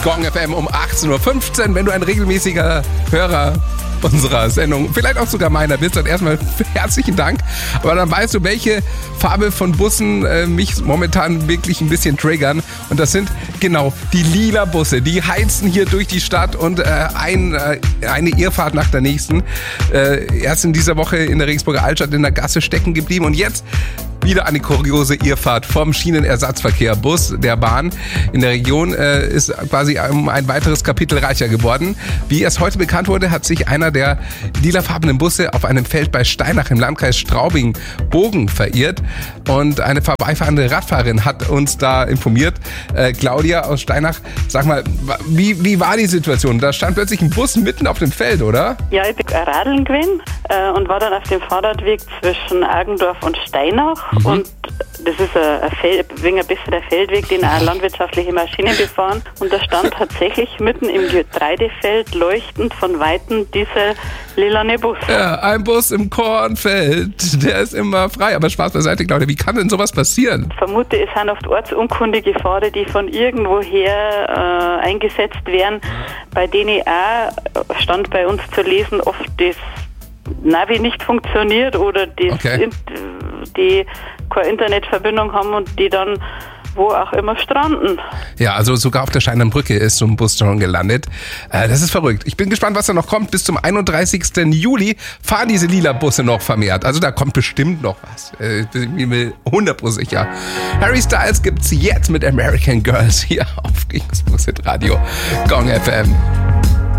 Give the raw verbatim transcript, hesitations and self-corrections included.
Gong F M um achtzehn Uhr fünfzehn. Wenn du ein regelmäßiger Hörer unserer Sendung, vielleicht auch sogar meiner bist, dann erstmal herzlichen Dank. Aber dann weißt du, welche Farbe von Bussen äh, mich momentan wirklich ein bisschen triggern. Und das sind genau die lila Busse. Die heizen hier durch die Stadt und äh, ein, äh, eine Irrfahrt nach der nächsten. Äh, erst in dieser Woche in der Regensburger Altstadt in der Gasse stecken geblieben und jetzt wieder eine kuriose Irrfahrt vom Schienenersatzverkehr Bus der Bahn in der Region äh, ist quasi um ein weiteres Kapitel reicher geworden. Wie erst heute bekannt wurde, hat sich einer der lilafarbenen Busse auf einem Feld bei Steinach im Landkreis Straubing-Bogen verirrt und eine vorbeifahrende Radfahrerin hat uns da informiert. Äh, Claudia aus Steinach, sag mal, wie, wie war die Situation? Da stand plötzlich ein Bus mitten auf dem Feld, oder? Ja, ich bin radeln gewesen äh, und war dann auf dem Fahrradweg zwischen Argendorf und Steinach. Mhm. Und das ist ein, ein, Feld, ein besserer Feldweg, den auch landwirtschaftliche Maschinen befahren. Und da stand tatsächlich mitten im Getreidefeld leuchtend von Weitem dieser lilane Bus. Ja, ein Bus im Kornfeld, der ist immer frei. Aber Spaß beiseite, Claudia, wie kann denn sowas passieren? Ich vermute, es sind oft ortsunkundige Fahrer, die von irgendwoher äh, eingesetzt werden, bei denen auch, stand bei uns zu lesen, oft das Navi nicht funktioniert oder das okay. die keine Internetverbindung haben und die dann wo auch immer stranden. Ja, also sogar auf der Steinern Brücke ist so ein Bus schon gelandet. Äh, das ist verrückt. Ich bin gespannt, was da noch kommt. Bis zum einunddreißigsten Juli fahren diese lila Busse noch vermehrt. Also da kommt bestimmt noch was. Äh, bin mir hundert Prozent sicher. Harry Styles gibt's jetzt mit American Girls hier auf Regensburg Radio Gong F M.